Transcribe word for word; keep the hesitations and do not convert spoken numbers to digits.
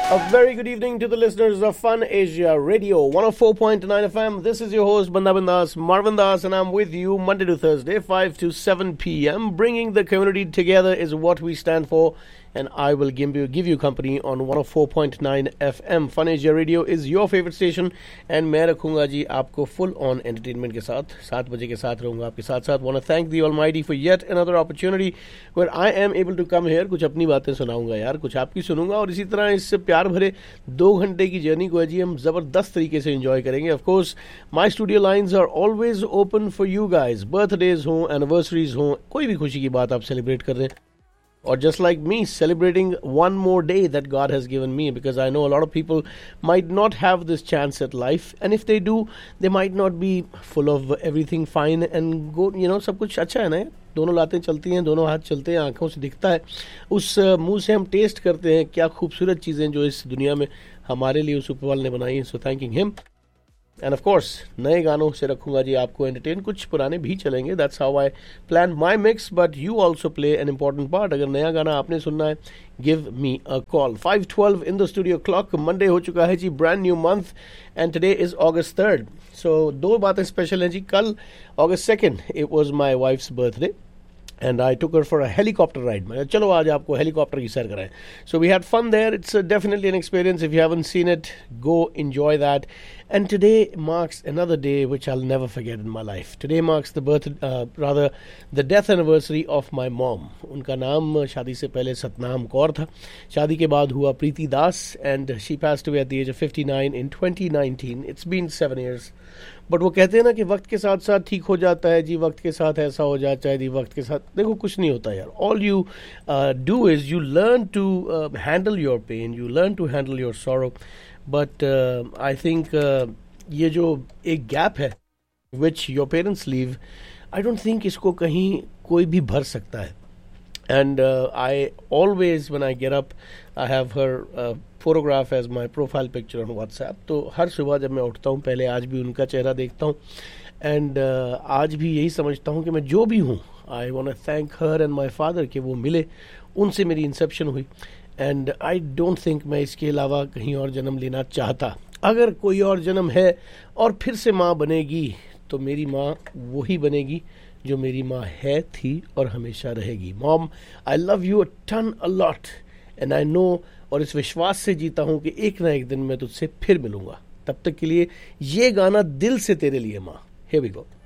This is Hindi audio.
A very good evening to the listeners of Fun Asia Radio, one oh four point nine F M. This is your host, Banda Bindas, Marvin Das, and I'm with you Monday to Thursday, five to seven p.m. Bringing the community together is what we stand for, and I will give you, give you company on one oh four point nine F M. Fun Asia Radio is your favorite station, and मैं रखूँगा जी आपको full on entertainment के साथ, सात बजे के साथ रहूँगा आपके साथ साथ. Want to thank the Almighty for yet another opportunity where I am able to come here. कुछ अपनी बातें सुनाऊँगा यार, कुछ आपकी सुनूंगा, और इसी तरह इस प्यार भरे दो घंटे की जर्नी को जी हम ज़बरदस्त तरीके से एंजॉय करेंगे. Of course my studio lines are always open for you guys. Birthdays हों, एनिवर्सरीज हों, कोई भी खुशी की बात आप सेलिब्रेट कर दें. Or just like me, celebrating one more day that God has given me, because I know a lot of people might not have this chance at life, and if they do, they might not be full of everything fine and go, you know, सब कुछ अच्छा है ना. दोनों लातें चलती हैं, दोनों हाथ चलते हैं, आंखों से दिखता है, उस मुंह से हम टेस्ट करते हैं क्या खूबसूरत चीज़ें जो इस दुनिया में हमारे लिए उस ऊपर वाले ने बनाई हैं. सो thanking him. End of course नए गानों से रखूंगा जी आपको एंटरटेन. कुछ पुराने भी चलेंगे, that's how I plan my mix, but you also play an important part. अगर नया गाना आपने सुनना है, give me a call. Five twelve in the studio clock. Monday हो चुका है जी, brand new month, and today is August third. सो दो बातें स्पेशल हैं जी. कल अगस्त second it was my wives birthday, and I took her for a helicopter ride. मैं चलो आज आपको हेलीकॉप्टर की सैर कराएं. So we had fun there. It's uh, definitely an experience. If you haven't seen it, go enjoy that. And today marks another day which I'll never forget in my life. Today marks the birth, uh, rather the death anniversary of my mom. उनका नाम शादी से पहले सतनाम कौर था. शादी के बाद हुआ प्रीति दास, and she passed away at the age of fifty-nine in twenty nineteen. It's been seven years. But वो कहते हैं ना कि वक्त के साथ साथ ठीक हो जाता है जी, वक्त के साथ ऐसा हो जाता है जी, वक्त के साथ देखो कुछ नहीं होता यार. All you do is you learn to handle your pen, you learn to handle your sorrow. But I think ये जो एक गैप है which your parents leave, I don't think इसको कहीं कोई भी भर सकता है. And uh, I always, when I get up, I have her uh, photograph as my profile picture on WhatsApp. तो हर सुबह जब मैं उठता हूँ, पहले आज भी उनका चेहरा देखता हूँ, एंड uh, आज भी यही समझता हूँ कि मैं जो भी हूँ, I want to thank her and my father कि वो मिले, उनसे मेरी इंसेप्शन हुई. एंड आई डोंट थिंक मैं इसके अलावा कहीं और जन्म लेना चाहता. अगर कोई और जन्म है और फिर से माँ बनेगी, तो मेरी माँ वही बनेगी जो मेरी माँ है, थी और हमेशा रहेगी. Mom, I love you a ton a lot, and I know, और इस विश्वास से जीता हूँ कि एक ना एक दिन मैं तुझसे फिर मिलूंगा. तब तक के लिए ये गाना दिल से तेरे लिए माँ. Here we go.